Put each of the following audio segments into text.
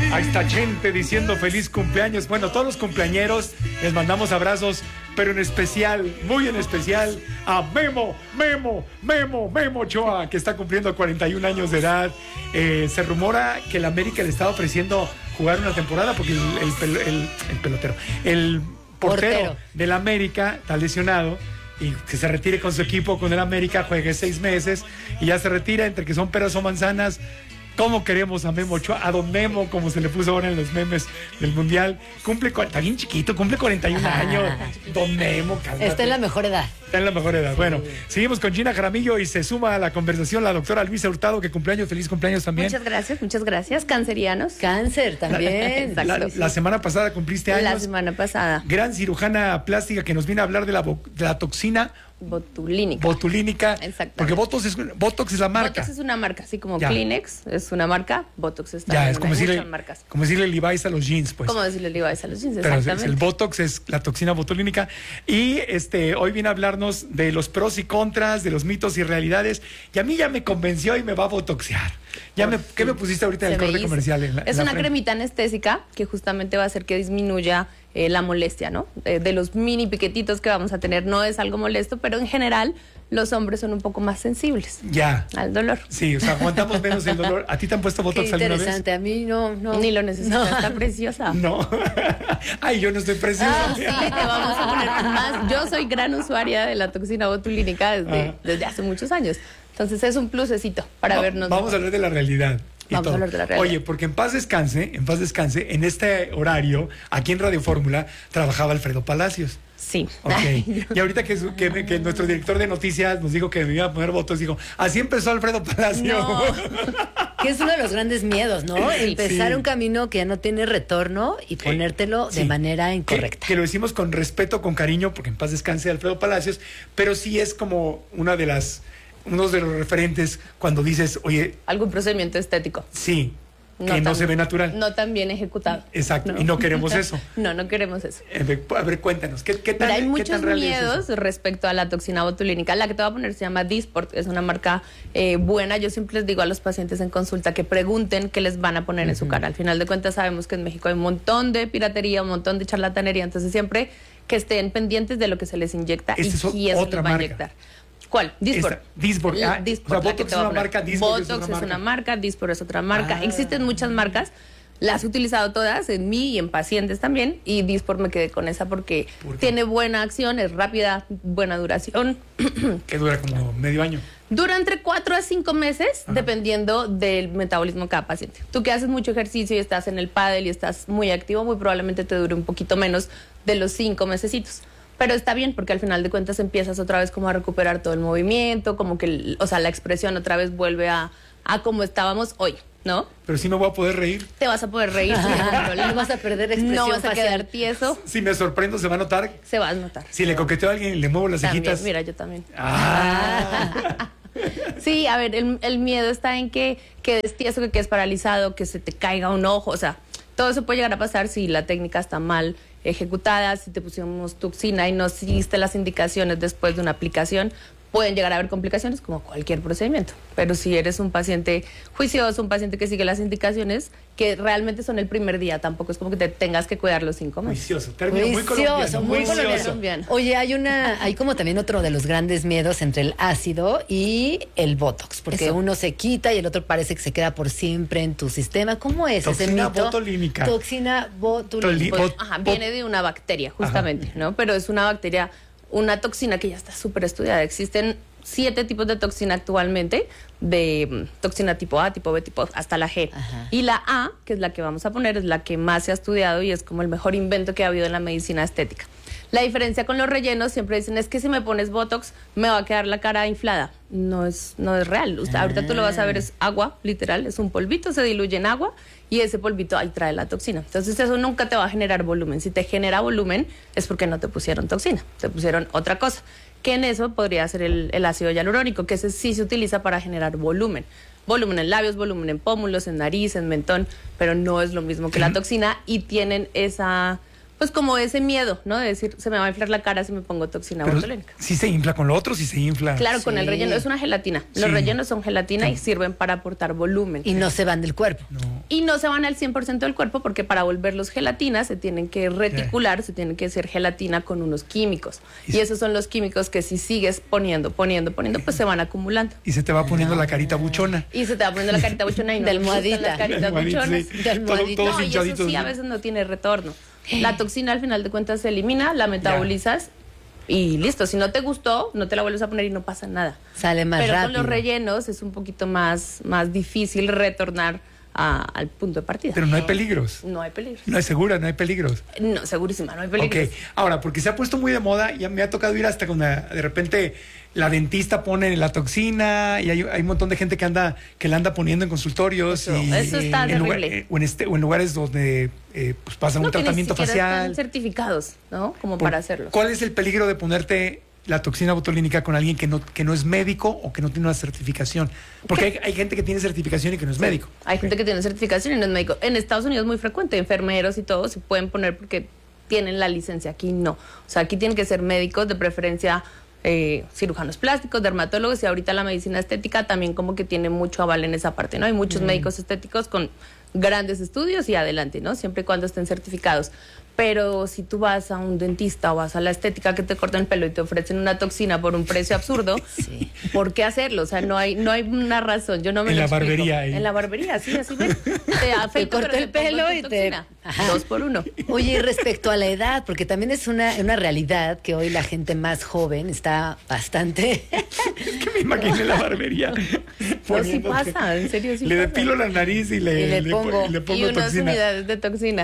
Ahí está gente diciendo feliz cumpleaños. Bueno, todos los cumpleañeros les mandamos abrazos, pero en especial, muy en especial, a Memo Ochoa, que está cumpliendo 41 años de edad. Se rumora que el América le estaba ofreciendo jugar una temporada porque el portero del América está lesionado y que se retire con su equipo, con el América, juegue 6 meses y ya se retira. Entre que son peras o manzanas, ¿cómo queremos a Memo Ochoa? A Don Memo, como se le puso ahora en los memes del Mundial. Está bien chiquito, cumple 41 años. Don Memo, cálmate. Está en la mejor edad. Está en la mejor edad. Bueno, seguimos con Gina Jaramillo y se suma a la conversación la doctora Luisa Hurtado, que cumpleaños, feliz cumpleaños también. Muchas gracias. Cancerianos. Cáncer también. La semana pasada cumpliste años. La semana pasada. Gran cirujana plástica que nos viene a hablar de la toxina botulínica. Exacto. Porque Botox es la marca. Botox es una marca, así como Kleenex es una marca, Botox es también. Ya, es como decirle Levi's a los jeans, pues. Como decirle Levi's a los jeans, pero exactamente. El Botox es la toxina botulínica. Y hoy viene a hablarnos de los pros y contras, de los mitos y realidades. Y a mí ya me convenció y me va a botoxear. ¿Qué me pusiste ahorita en el corte comercial? Es una cremita anestésica que justamente va a hacer que disminuya la molestia, ¿no? De los mini piquetitos que vamos a tener. No es algo molesto, pero en general los hombres son un poco más sensibles al dolor. Sí, o sea, aguantamos menos el dolor. ¿A ti te han puesto Botox alguna vez? Interesante, a mí no. Ni lo necesitas, está preciosa. No. Ay, yo no estoy preciosa. Sí, te vamos a poner más. Yo soy gran usuaria de la toxina botulínica desde hace muchos años. Entonces es un plusecito para vernos. Vamos a hablar de la realidad. Vamos a hablar de la realidad. Oye, porque en paz descanse, en este horario, aquí en Radio Fórmula, trabajaba Alfredo Palacios. Sí. Okay. Y ahorita que nuestro director de noticias nos dijo que me iba a poner votos, dijo, así empezó Alfredo Palacios. No. Que es uno de los grandes miedos, ¿no? Empezar un camino que ya no tiene retorno y ponértelo de manera incorrecta. Que lo decimos con respeto, con cariño, porque en paz descanse Alfredo Palacios, pero sí es como uno de los referentes cuando dices, oye... Algún procedimiento estético. Sí, no se ve natural. No tan bien ejecutado. Exacto, y no queremos eso. No queremos eso. A ver, cuéntanos, ¿qué tan Pero hay muchos real miedos es respecto a la toxina botulínica. La que te voy a poner se llama Dysport, es una marca buena. Yo siempre les digo a los pacientes en consulta que pregunten qué les van a poner en su cara. Al final de cuentas sabemos que en México hay un montón de piratería, un montón de charlatanería, entonces siempre que estén pendientes de lo que se les inyecta y quién se les va a inyectar. ¿Cuál? Dysport. Dysport. O sea, Botox es una marca, Botox es una marca, Dysport es otra marca. Existen muchas marcas. Las he utilizado todas en mí y en pacientes también. Y Dysport me quedé con esa porque tiene buena acción, es rápida, buena duración. ¿Qué dura? ¿Como medio año? Dura entre 4 a 5 meses, dependiendo del metabolismo de cada paciente. Tú que haces mucho ejercicio y estás en el pádel y estás muy activo, muy probablemente te dure un poquito menos de los 5 mesecitos. Pero está bien porque al final de cuentas empiezas otra vez como a recuperar todo el movimiento, como que, la expresión otra vez vuelve a como estábamos hoy, ¿no? Pero sí me voy a poder reír. Te vas a poder reír sin ningún problema. No vas a perder expresión No vas a facial. quedar tieso. Si me sorprendo, ¿se va a notar? Se va a notar. Si le coqueteo a alguien y le muevo las cejitas. Mira, yo también. Sí, a ver, el miedo está en que quedes tieso, que quedes paralizado, que se te caiga un ojo, o sea, todo eso puede llegar a pasar si la técnica está mal ejecutada, si te pusimos toxina y no seguiste las indicaciones después de una aplicación, pueden llegar a haber complicaciones como cualquier procedimiento. Pero si eres un paciente juicioso, un paciente que sigue las indicaciones, que realmente son el primer día, tampoco es como que te tengas que cuidar los 5 meses. Juicioso, término muy colombiano. Oye, hay como también otro de los grandes miedos entre el ácido y el Botox, porque uno se quita y el otro parece que se queda por siempre en tu sistema. ¿Cómo es ese mito? Botulínica. Toxina botulínica. Viene de una bacteria, justamente, ¿no? Pero es una bacteria, una toxina que ya está súper estudiada. Existen 7 tipos de toxina actualmente, de toxina tipo A, tipo B, tipo hasta la G. Y la A, que es la que vamos a poner, es la que más se ha estudiado y es como el mejor invento que ha habido en la medicina estética. La diferencia con los rellenos, siempre dicen, es que si me pones Botox me va a quedar la cara inflada. No es real. Ahorita tú lo vas a ver, es agua, literal, es un polvito, se diluye en agua y ese polvito ahí trae la toxina. Entonces eso nunca te va a generar volumen. Si te genera volumen es porque no te pusieron toxina, te pusieron otra cosa. Que en eso podría ser el ácido hialurónico, que ese sí se utiliza para generar volumen. Volumen en labios, volumen en pómulos, en nariz, en mentón, pero no es lo mismo que la toxina y tienen esa pues como ese miedo, ¿no? De decir, se me va a inflar la cara si me pongo toxina Pero botulínica. si se infla con lo otro, si se infla. Claro, con el relleno. Es una gelatina. Los Sí. rellenos son gelatina y sirven para aportar volumen. Y no se van del cuerpo. Y no se van al 100% del cuerpo porque para volverlos gelatina se tienen que reticular, se tienen que hacer gelatina con unos químicos. Y esos son los químicos que si sigues poniendo, pues se van acumulando. Y se te va poniendo la carita buchona. Y se te va poniendo la carita buchona y no De te gustan almohadita. las caritas De almohadita, buchonas. sí. De almohadita. Todos No, y eso hinchaditos. sí a veces no tiene retorno. La toxina al final de cuentas se elimina, la metabolizas y listo. Si no te gustó, no te la vuelves a poner y no pasa nada. Sale más Pero rápido. con los rellenos es un poquito más difícil retornar al punto de partida. Pero no hay peligros. No hay peligro. No es segura, no hay peligros. No, segurísima, no hay peligro. Ok, ahora, porque se ha puesto muy de moda, ya me ha tocado ir hasta cuando de repente la dentista pone la toxina y hay un montón de gente que la anda poniendo en consultorios. Eso está en terrible. o en lugares donde pues pasan un Que ni tratamiento siquiera facial. están certificados, ¿no? Como para hacerlo. ¿Cuál es el peligro de ponerte la toxina botulínica con alguien que no es médico o que no tiene una certificación? Porque hay gente que tiene certificación y que no es médico. Hay gente que tiene certificación y no es médico. En Estados Unidos es muy frecuente, enfermeros y todo se pueden poner porque tienen la licencia. Aquí no. O sea, aquí tienen que ser médicos, de preferencia cirujanos plásticos, dermatólogos, y ahorita la medicina estética también como que tiene mucho aval en esa parte, ¿no? Hay muchos médicos estéticos con grandes estudios y adelante, ¿no? Siempre y cuando estén certificados. Pero si tú vas a un dentista o vas a la estética que te cortan el pelo y te ofrecen una toxina por un precio absurdo, Sí. ¿por qué hacerlo? O sea, no hay una razón. Yo no me En lo la explico. barbería ahí. En la barbería, sí, así ves. Te afeito, corta pero el te pongo pelo tu y te- toxina. Ajá. 2 por 1. Oye, y respecto a la edad, porque también es una realidad que hoy la gente más joven está bastante... Que me imaginé la barbería. No, sí poniéndote- pasa, en serio sí Le pasa. depilo la nariz y le pongo- Y unas toxina. unidades de toxina.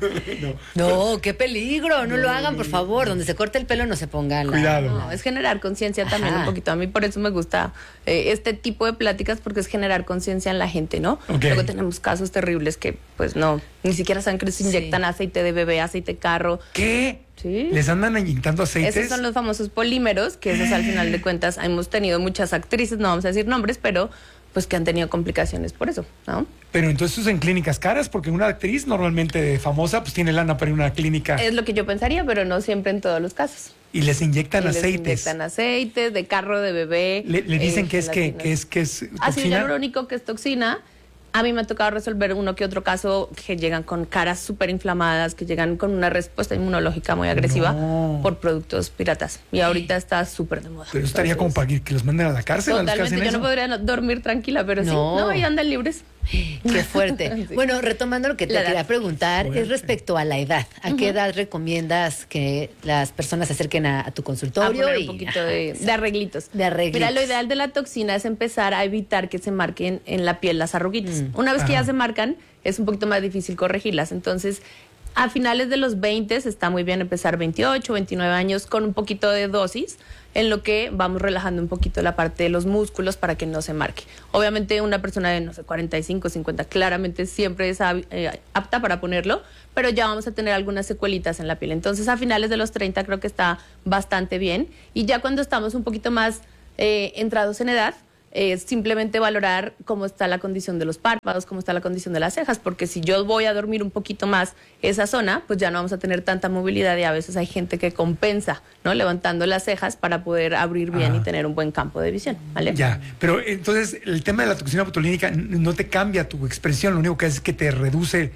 No, qué peligro, no lo hagan, por favor. Donde se corte el pelo no se pongan. Cuidado. No, es generar conciencia también Ajá. un poquito. A mí por eso me gusta este tipo de pláticas, porque es generar conciencia en la gente, ¿no? Ok. Luego tenemos casos terribles que pues no, ni siquiera saben que les inyectan aceite de bebé, aceite de carro. ¿Qué? Sí. ¿Les andan inyectando aceites? Esos son los famosos polímeros, que esos al final de cuentas hemos tenido muchas actrices, no vamos a decir nombres, pero pues que han tenido complicaciones por eso, ¿no? Pero entonces eso es en clínicas caras, porque una actriz normalmente famosa pues tiene lana para ir a una clínica Es lo que yo pensaría, pero no siempre en todos los casos. y les inyectan Y les aceites. inyectan aceites de carro, de bebé. Le dicen que es gelatinas. que es Ácido toxina. hialurónico, que es toxina. A mí me ha tocado resolver uno que otro caso que llegan con caras súper inflamadas, que llegan con una respuesta inmunológica muy agresiva No. por productos piratas. Y ahorita está súper de moda. Pero eso estaría como para que los manden a la cárcel a los que Totalmente, hacen yo eso. no podría dormir tranquila, pero sí. No. No, ahí andan libres. Qué fuerte. Sí. Bueno, retomando lo que te La edad. quería preguntar, Fuerte. es respecto a la edad. ¿A qué edad recomiendas que las personas se acerquen a tu A consultorio? poner y un poquito de arreglitos. De arreglitos. Mira, lo ideal de la toxina es empezar a evitar que se marquen en la piel las arruguitas. Una vez que ya se marcan, es un poquito más difícil corregirlas. Entonces, a finales de los 20 está muy bien empezar 28, 29 años con un poquito de dosis, en lo que vamos relajando un poquito la parte de los músculos para que no se marque. Obviamente una persona de, no sé, 45, 50, claramente siempre es apta para ponerlo, pero ya vamos a tener algunas secuelitas en la piel. Entonces a finales de los 30 creo que está bastante bien. Y ya cuando estamos un poquito más entrados en edad, simplemente valorar cómo está la condición de los párpados, cómo está la condición de las cejas, porque si yo voy a dormir un poquito más esa zona, pues ya no vamos a tener tanta movilidad y a veces hay gente que compensa, ¿no? Levantando las cejas para poder abrir bien y tener un buen campo de visión, ¿vale? Ya, pero entonces el tema de la toxina botulínica no te cambia tu expresión, lo único que hace es que te reduce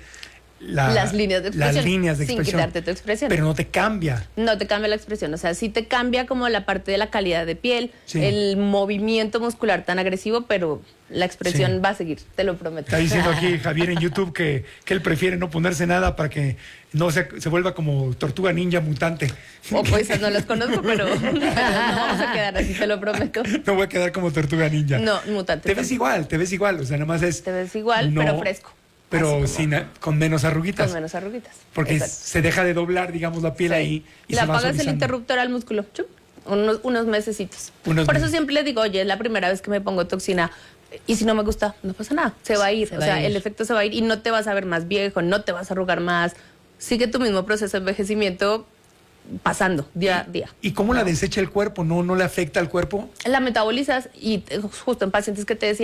Las líneas de expresión, las líneas de sin expresión, quitarte tu expresión. pero no te cambia. No te cambia la expresión, o sea, sí te cambia como la parte de la calidad de piel, Sí. el movimiento muscular tan agresivo, pero la expresión Sí. va a seguir, te lo prometo. Está diciendo aquí Javier en YouTube que él prefiere no ponerse nada para que no se vuelva como tortuga ninja mutante. O pues no los conozco, pero no vamos a quedar así, te lo prometo. No voy a quedar como tortuga ninja. No, mutante. Te ves igual, o sea, nada más es... Te ves igual, no, pero fresco. Pero Así como- con menos arruguitas. Con menos arruguitas. Porque Exacto. se deja de doblar, digamos, la piel Sí. ahí y Le se va apagas el suavizando. interruptor al músculo. Chup, unos mesecitos. Unos Por eso meses. siempre les digo, oye, es la primera vez que me pongo toxina. Y si no me gusta, no pasa nada. Se va a ir. Se O va sea, a ir. el efecto se va a ir y no te vas a ver más viejo, no te vas a arrugar más. Sigue tu mismo proceso de envejecimiento pasando día a día. ¿Y cómo la desecha el cuerpo? ¿No le afecta al cuerpo? La metabolizas y justo en pacientes que te decía,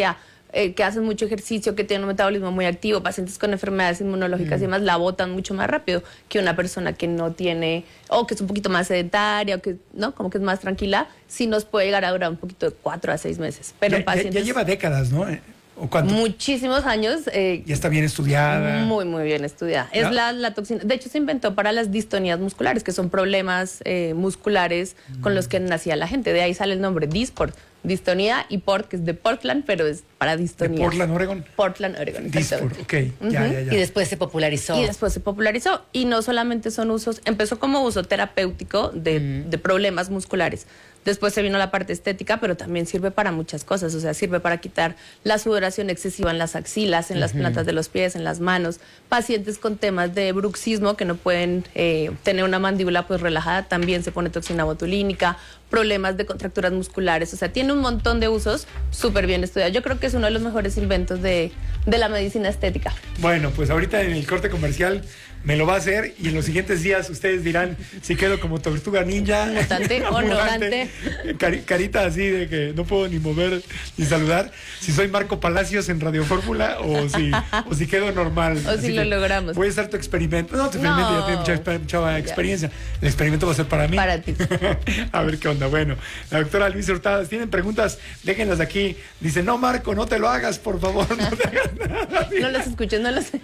que hacen mucho ejercicio, que tienen un metabolismo muy activo, pacientes con enfermedades inmunológicas y demás, la botan mucho más rápido que una persona que no tiene, o que es un poquito más sedentaria, o que, ¿no? Como que es más tranquila, sí nos puede llegar a durar un poquito de 4 a 6 meses. Pero ya lleva décadas, ¿no? ¿O cuánto? Muchísimos años. Ya está bien estudiada. Muy, muy bien estudiada. Es la toxina. De hecho, se inventó para las distonías musculares, que son problemas musculares con los que nacía la gente. De ahí sale el nombre Dysport. Distonía, y Port, que es de Portland, pero es para distonía. ¿Portland, Oregon? Portland, Oregon. Dysport, ok. Ya. Y después se popularizó. Y no solamente son usos, empezó como uso terapéutico de problemas musculares. Después se vino la parte estética, pero también sirve para muchas cosas. O sea, sirve para quitar la sudoración excesiva en las axilas, en las plantas de los pies, en las manos. Pacientes con temas de bruxismo que no pueden tener una mandíbula pues relajada, también se pone toxina botulínica. Problemas de contracturas musculares. O sea, tiene un montón de usos súper bien estudiados. Yo creo que es uno de los mejores inventos de la medicina estética. Bueno, pues ahorita en el corte comercial me lo va a hacer y en los siguientes días ustedes dirán si quedo como tortuga ninja. Mutante o no mutante. Carita así de que no puedo ni mover ni saludar. Si soy Marco Palacios en Radio Fórmula o si quedo normal. O si lo logramos. Voy a hacer tu experimento. No, tu experimento ya tiene mucha experiencia. El experimento va a ser para mí. Para ti. A ver qué onda. Bueno, la doctora Luisa Hurtado, ¿tienen preguntas? Déjenlas aquí. Dice, no, Marco, no te lo hagas, por favor. No te hagas nada. No los escucho, no los...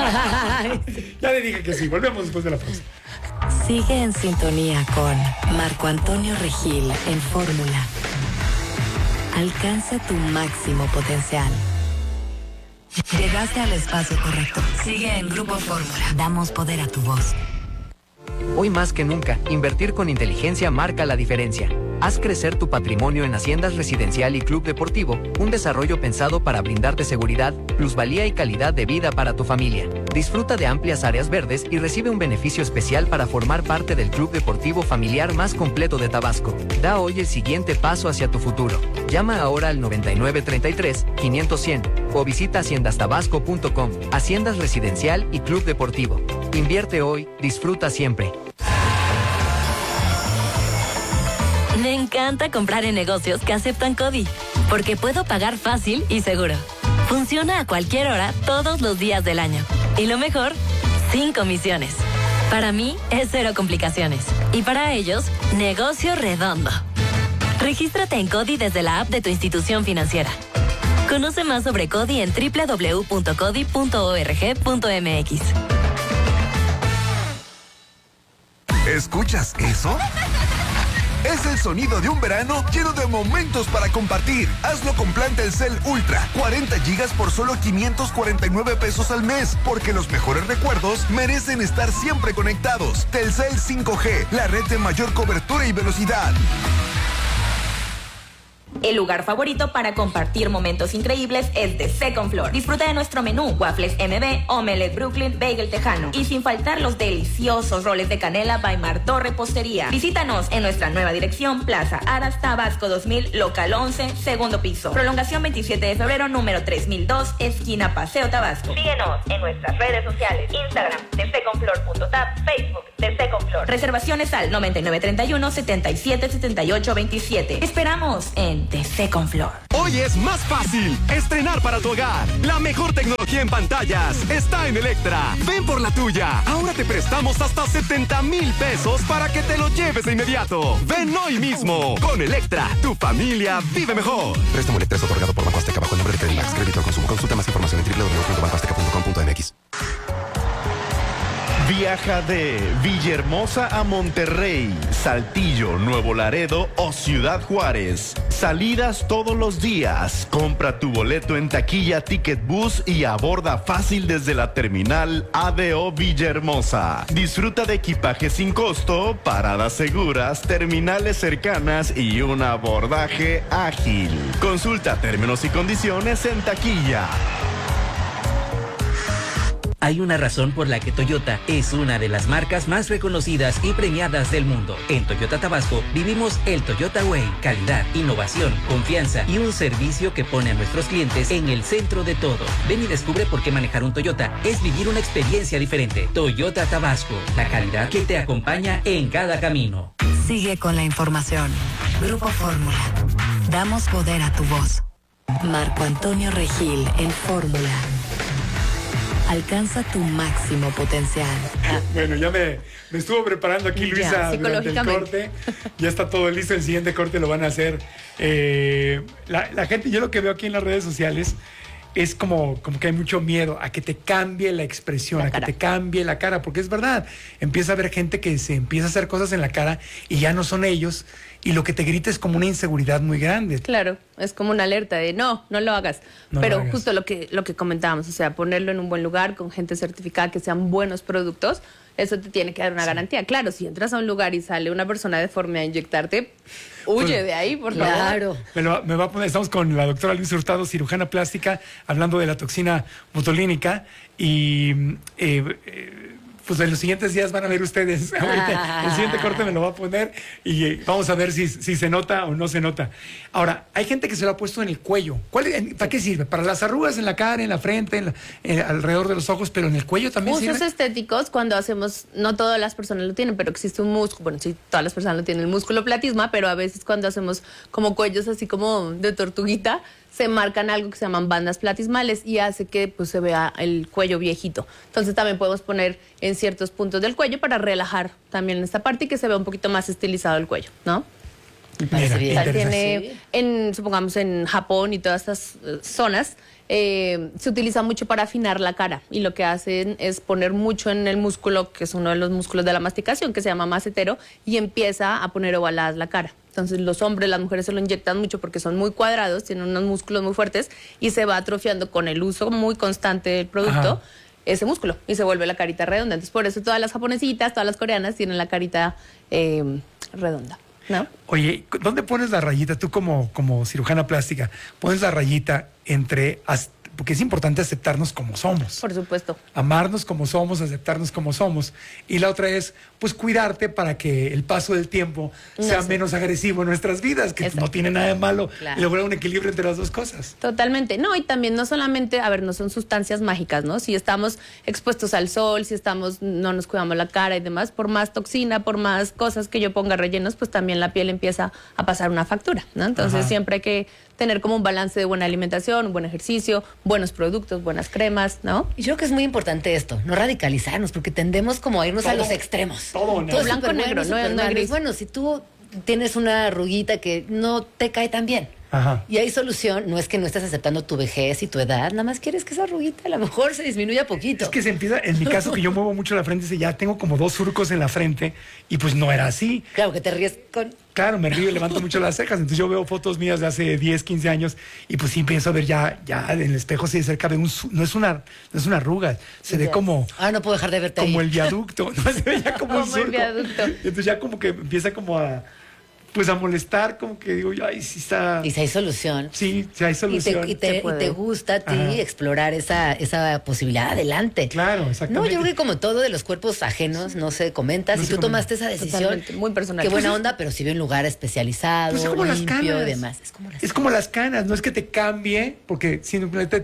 Ya le dije que sí. Volvemos después de la pausa. Sigue en sintonía con Marco Antonio Regil en Fórmula. Alcanza tu máximo potencial. Llegaste al espacio correcto. Sigue en Grupo Fórmula. Damos poder a tu voz. Hoy más que nunca, invertir con inteligencia marca la diferencia. Haz crecer tu patrimonio en Haciendas Residencial y Club Deportivo, un desarrollo pensado para brindarte seguridad, plusvalía y calidad de vida para tu familia. Disfruta de amplias áreas verdes y recibe un beneficio especial para formar parte del club deportivo familiar más completo de Tabasco. Da hoy el siguiente paso hacia tu futuro. Llama ahora al 9933-500-100 o visita haciendastabasco.com. Haciendas Residencial y Club Deportivo. Invierte hoy, disfruta siempre. Me encanta comprar en negocios que aceptan CODI, porque puedo pagar fácil y seguro. Funciona a cualquier hora, todos los días del año. Y lo mejor, sin comisiones. Para mí, es cero complicaciones. Y para ellos, negocio redondo. Regístrate en CODI desde la app de tu institución financiera. Conoce más sobre CODI en www.codi.org.mx. ¿Escuchas eso? Es el sonido de un verano lleno de momentos para compartir. Hazlo con plan Telcel Ultra. 40 gigas por solo 549 pesos al mes. Porque los mejores recuerdos merecen estar siempre conectados. Telcel 5G, la red de mayor cobertura y velocidad. El lugar favorito para compartir momentos increíbles es The Second Floor. Disfruta de nuestro menú, waffles MB, omelette Brooklyn, bagel tejano y sin faltar los deliciosos roles de canela by Martó Repostería. Visítanos en nuestra nueva dirección, Plaza Aras, Tabasco 2000, local 11, segundo piso. Prolongación 27 de febrero, número 3002, esquina Paseo Tabasco. Síguenos en nuestras redes sociales, Instagram, thesecondfloor.tab, Facebook, The Second Floor. Reservaciones al 9931-777827. Esperamos en The Second Floor. Hoy es más fácil estrenar para tu hogar. La mejor tecnología en pantallas está en Electra. Ven por la tuya. Ahora te prestamos hasta 70,000 pesos para que te lo lleves de inmediato. Ven hoy mismo. Con Electra, tu familia vive mejor. Préstamo Electra es otorgado por Banco Azteca bajo el nombre de Credimax. Crédito al consumo. Consulta más información en www.bancoazteca.com.mx. Viaja de Villahermosa a Monterrey, Saltillo, Nuevo Laredo o Ciudad Juárez. Salidas todos los días. Compra tu boleto en taquilla Ticket Bus y aborda fácil desde la terminal ADO Villahermosa. Disfruta de equipaje sin costo, paradas seguras, terminales cercanas y un abordaje ágil. Consulta términos y condiciones en taquilla. Hay una razón por la que Toyota es una de las marcas más reconocidas y premiadas del mundo. En Toyota Tabasco vivimos el Toyota Way. Calidad, innovación, confianza y un servicio que pone a nuestros clientes en el centro de todo. Ven y descubre por qué manejar un Toyota es vivir una experiencia diferente. Toyota Tabasco, la calidad que te acompaña en cada camino. Sigue con la información. Grupo Fórmula. Damos poder a tu voz. Marco Antonio Regil en Fórmula. Alcanza tu máximo potencial. Bueno, ya me estuvo preparando aquí Luisa durante el corte. Ya está todo listo. El siguiente corte lo van a hacer. La gente, yo lo que veo aquí en las redes sociales es como que hay mucho miedo a que te cambie la expresión, que te cambie la cara, porque es verdad, empieza a haber gente que se empieza a hacer cosas en la cara y ya no son ellos, y lo que te grita es como una inseguridad muy grande. Claro, es como una alerta de no lo hagas. Pero justo lo que comentábamos, o sea, ponerlo en un buen lugar con gente certificada, que sean buenos productos, eso te tiene que dar una garantía. Claro, si entras a un lugar y sale una persona deforme a inyectarte, huye de ahí, por favor. Claro. Me va a poner, estamos con la doctora Luisa Hurtado, cirujana plástica, hablando de la toxina botulínica y pues en los siguientes días van a ver ustedes. Ahorita, el siguiente corte me lo va a poner y vamos a ver si se nota o no se nota. Ahora, hay gente que se lo ha puesto en el cuello. ¿Para qué sirve? Para las arrugas en la cara, en la frente, alrededor de los ojos, pero en el cuello también Usos sirve. estéticos, cuando hacemos, no todas las personas lo tienen, pero existe un músculo, bueno, sí, todas las personas lo tienen, el músculo platisma, pero a veces cuando hacemos como cuellos así como de tortuguita, se marcan algo que se llaman bandas platismales y hace que pues se vea el cuello viejito. Entonces también podemos poner en ciertos puntos del cuello para relajar también esta parte y que se vea un poquito más estilizado el cuello, ¿no? Parece bien. O sea, tiene, supongamos en Japón y todas estas zonas, se utiliza mucho para afinar la cara y lo que hacen es poner mucho en el músculo, que es uno de los músculos de la masticación, que se llama macetero, y empieza a poner ovaladas la cara. Entonces los hombres, las mujeres se lo inyectan mucho porque son muy cuadrados, tienen unos músculos muy fuertes y se va atrofiando con el uso muy constante del producto. Ese músculo y se vuelve la carita redonda. Entonces por eso todas las japonesitas, todas las coreanas tienen la carita redonda, ¿no? Oye, ¿dónde pones la rayita? Tú como cirujana plástica, pones la rayita entre... Porque es importante aceptarnos como somos. Por supuesto. Amarnos como somos, aceptarnos como somos. Y la otra es, pues, cuidarte para que el paso del tiempo sea menos agresivo en nuestras vidas, que no tiene nada de malo. Claro. Y lograr un equilibrio entre las dos cosas. Totalmente. No, y también no solamente, no son sustancias mágicas, ¿no? Si estamos expuestos al sol, si no nos cuidamos la cara y demás, por más toxina, por más cosas que yo ponga rellenos, pues también la piel empieza a pasar una factura, ¿no? Entonces siempre hay que tener como un balance de buena alimentación, un buen ejercicio, buenos productos, buenas cremas, ¿no? Y yo creo que es muy importante esto, no radicalizarnos, porque tendemos como a irnos a los extremos. Todo blanco negro, no gris. Bueno, si tú tienes una arruguita que no te cae tan bien, y hay solución, no es que no estés aceptando tu vejez y tu edad, nada más quieres que esa arruguita a lo mejor se disminuya poquito. Es que se empieza, en mi caso que yo muevo mucho la frente, ya tengo como 2 surcos en la frente y pues no era así. Claro, que te ríes con... Claro, me río y levanto mucho las cejas. Entonces yo veo fotos mías de hace 10, 15 años y pues sí empiezo a ver ya en el espejo se cerca de no es una arruga, se ve como... no puedo dejar de verte como ahí. El viaducto, no se ve ya como un surco. El viaducto. Entonces ya como que empieza como a molestar, como que digo, ay, sí está... Y si hay solución. Sí, si hay solución. Y te gusta a ti explorar esa posibilidad, adelante. Claro, exactamente. No, yo creo que como todo de los cuerpos ajenos no se comenta. Si tú tomaste esa decisión, totalmente, muy personal. Qué buena onda, pero si ve un lugar especializado, pues es como limpio las canas. y demás. Es como las canas, no es que te cambie, porque simplemente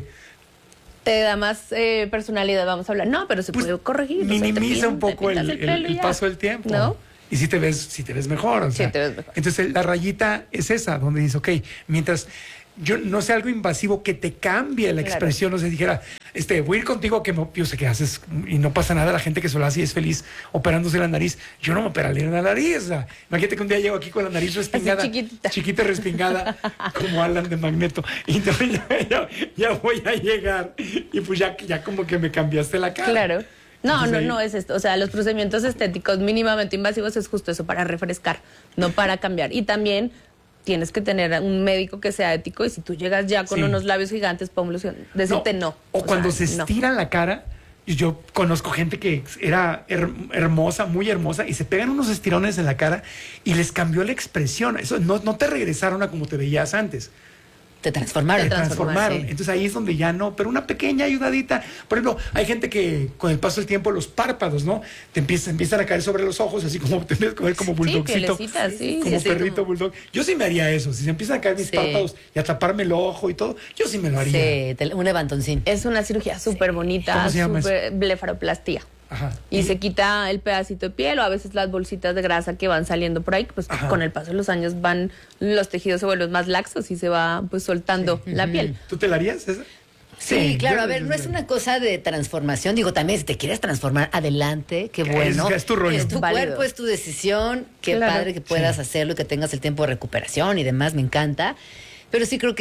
te da más personalidad, vamos a hablar. No, pero se puede corregir. Minimiza un poco el paso del tiempo. ¿No? Y si te ves mejor. O sea, sí, te ves mejor. Entonces la rayita es esa, donde dices, ok, mientras yo no sea algo invasivo que te cambie la expresión, o sea, dijera, voy a ir contigo, que yo sé que haces y no pasa nada, la gente que se lo hace y es feliz operándose la nariz, yo no me operaría la nariz. O sea, imagínate que un día llego aquí con la nariz respingada, chiquita respingada, como Alan de Magneto, y entonces ya voy a llegar y pues ya como que me cambiaste la cara. Claro. No es esto. O sea, los procedimientos estéticos mínimamente invasivos es justo eso, para refrescar, no para cambiar. Y también tienes que tener un médico que sea ético, y si tú llegas ya con unos labios gigantes, podemos decirte no. O cuando se estira la cara, yo conozco gente que era hermosa, muy hermosa, y se pegan unos estirones en la cara y les cambió la expresión. Eso no te regresaron a como te veías antes. Te transformaron. Sí. Entonces ahí es donde ya no, pero una pequeña ayudadita. Por ejemplo, hay gente que con el paso del tiempo los párpados, ¿no? Te empiezan a caer sobre los ojos, así como te empiezas a comer como bulldogcito. Como perrito bulldog. Yo sí me haría eso. Si se empiezan a caer mis párpados y a taparme el ojo y todo, yo sí me lo haría. Sí, un levantoncín. Es una cirugía súper bonita. ¿Cómo se llama eso? Blefaroplastia. y se quita el pedacito de piel o a veces las bolsitas de grasa que van saliendo por ahí, pues con el paso de los años los tejidos se vuelven más laxos y se va pues soltando la piel. ¿Tú te la harías esa? Sí, claro, a ver, no es una cosa de transformación, digo, también si te quieres transformar, adelante, qué bueno. Es tu rollo. Es tu cuerpo, es tu decisión, qué padre que puedas hacerlo y que tengas el tiempo de recuperación y demás, me encanta. Pero sí creo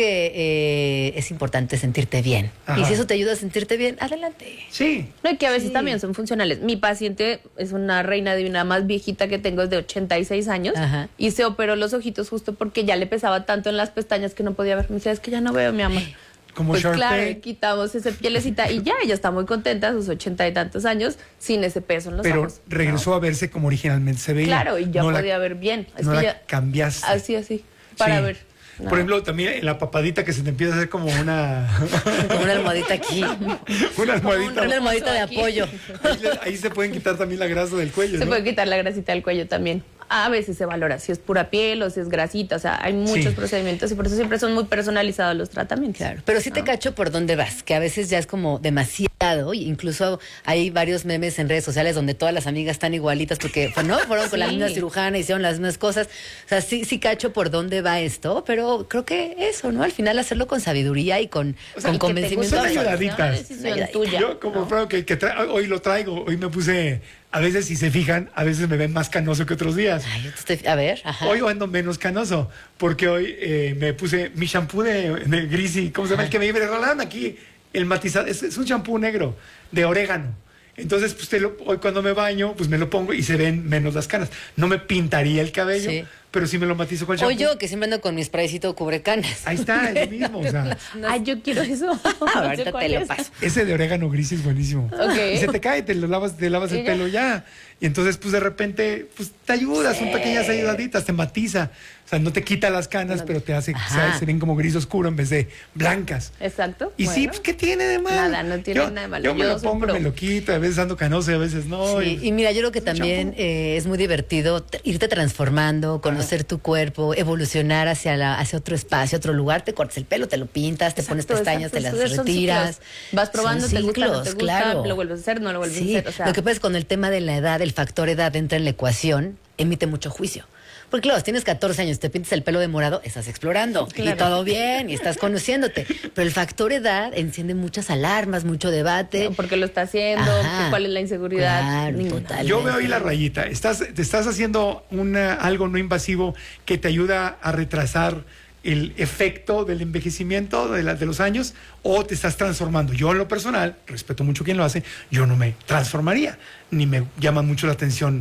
que es importante sentirte bien. Y si eso te ayuda a sentirte bien, adelante. Sí. No, y que a veces también son funcionales. Mi paciente es una reina divina más viejita que tengo, es de 86 años. Y se operó los ojitos justo porque ya le pesaba tanto en las pestañas que no podía ver. Me decía, es que ya no veo, mi amor. Como pues Sharpay. claro, quitamos esa pielecita y ya, ella está muy contenta a sus 80 y tantos años sin ese peso en los ojos. Pero regresó a verse como originalmente se veía. Claro, y ya podía ver bien. Es que ya cambiaste. Así, para ver. No. Por ejemplo, también en la papadita que se te empieza a hacer como una... como una almohadita aquí. Una almohadita de apoyo. Ahí se pueden quitar también la grasa del cuello, Se puede quitar la grasita del cuello también. A veces se valora si es pura piel o si es grasita, o sea, hay muchos procedimientos y por eso siempre son muy personalizados los tratamientos. Claro, pero sí te cacho por dónde vas, que a veces ya es como demasiado, incluso hay varios memes en redes sociales donde todas las amigas están igualitas porque fueron con la misma cirujana, hicieron las mismas cosas, o sea, sí cacho por dónde va esto, pero creo que eso, ¿no? Al final hacerlo con sabiduría y con convencimiento. Son ayudaditas. Tuya. Yo como hoy lo traigo, hoy me puse... A veces, si se fijan, a veces me ven más canoso que otros días. A ver, Hoy ando menos canoso, porque hoy me puse mi shampoo de Greasy, ¿cómo se llama? El que me regalaron aquí, el matizado, es un shampoo negro de orégano. Entonces, pues hoy cuando me baño, pues me lo pongo y se ven menos las canas. No me pintaría el cabello, pero sí me lo matizo con el shampoo. O yo, que siempre ando con mi spraycito cubrecanas. Ahí está, es lo mismo. O sea. Ay, yo quiero eso. Ahorita te lo paso. Ese de orégano gris es buenísimo. Y se te cae, te lavas el pelo ya. Y entonces, pues de repente, pues te ayuda, son pequeñas ayudaditas, te matiza. O sea, no te quita las canas, pero te hace que se ven como gris oscuro en vez de blancas. Exacto. Y sí, pues, ¿qué tiene de malo? Nada, no tiene nada de malo. Yo me lo pongo, me lo quito, a veces ando canoso y a veces no. Sí, y mira, yo creo que también es muy divertido irte transformando, conocer tu cuerpo, evolucionar hacia otro espacio, otro lugar. Te cortas el pelo, te lo pintas, te pones pestañas, te las retiras. Vas probando, te gusta, no te gusta, claro. lo vuelves a hacer, no lo vuelves a hacer. O sea, lo que pasa es con el tema de la edad, el factor edad entra en la ecuación, emite mucho juicio. Porque claro, si tienes 14 años, te pintas el pelo de morado, estás explorando. Claro. Y todo bien, y estás conociénte. Pero el factor edad enciende muchas alarmas, mucho debate. ¿Por qué lo está haciendo? ¿Cuál es la inseguridad? Claro, totalmente. Yo veo ahí la rayita. Te estás haciendo algo no invasivo que te ayuda a retrasar el efecto del envejecimiento de los años, o te estás transformando. Yo en lo personal, respeto mucho quien lo hace, yo no me transformaría, ni me llama mucho la atención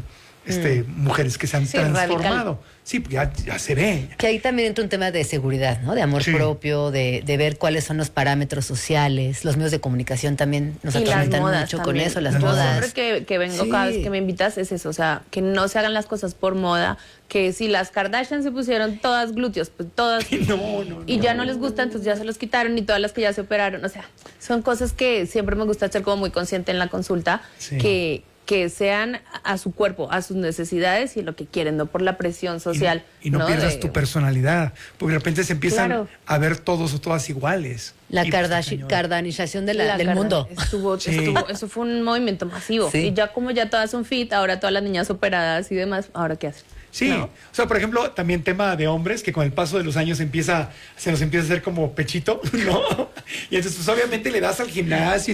mujeres que se han transformado. Radical. Sí, porque ya se ve. Que ahí también entra un tema de seguridad, ¿no? De amor propio, de ver cuáles son los parámetros sociales. Los medios de comunicación también nos atormentan mucho con eso, las modas. Siempre que vengo, cada vez que me invitas, es eso. O sea, que no se hagan las cosas por moda. Que si las Kardashian se pusieron todas glúteos, pues todas. Y ya no les gusta, entonces ya se los quitaron. Y todas las que ya se operaron. O sea, son cosas que siempre me gusta ser como muy consciente en la consulta. Que sean a su cuerpo, a sus necesidades y lo que quieren, no por la presión social. Y no pierdas tu personalidad, porque de repente se empiezan a ver todos o todas iguales. La cardanización del mundo. Eso fue un movimiento masivo. Sí. Y ya como ya todas son fit, ahora todas las niñas operadas y demás, ¿ahora qué hacen? Sí, o sea, por ejemplo, también tema de hombres, que con el paso de los años se nos empieza a hacer como pechito, ¿no? Y entonces, pues obviamente le das al gimnasio